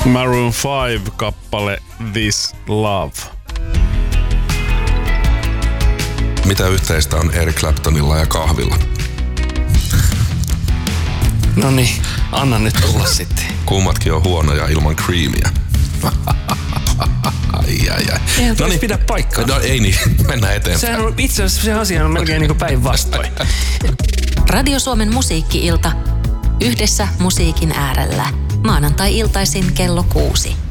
Maroon 5 kappale This Love. Mitä yhteistä on Eric Claptonilla ja kahvilla? No niin, anna nyt tulla sitten. Kummatkin on huonoja ilman creamia. Ai. Eihän tuossa pidä paikkaa. No ei niin, mennään eteenpäin. Sehän on itse asiassa se asia on melkein niin kuin päinvastoin. Radio Suomen musiikki-ilta. Yhdessä musiikin äärellä. Maanantai-iltaisin kello 6.